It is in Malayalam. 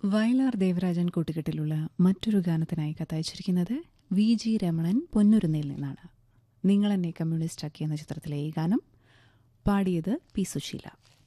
വയലാർ ദേവരാജൻ കൂട്ടുകെട്ടിലുള്ള മറ്റൊരു ഗാനത്തിനായി കത്തയച്ചിരിക്കുന്നത് വി ജി രമണൻ പൊന്നുരുന്നയിൽ നിന്നാണ്. നിങ്ങളെന്നെ കമ്മ്യൂണിസ്റ്റാക്കി എന്ന ചിത്രത്തിലെ ഈ ഗാനം പാടിയത് പി സുശീല.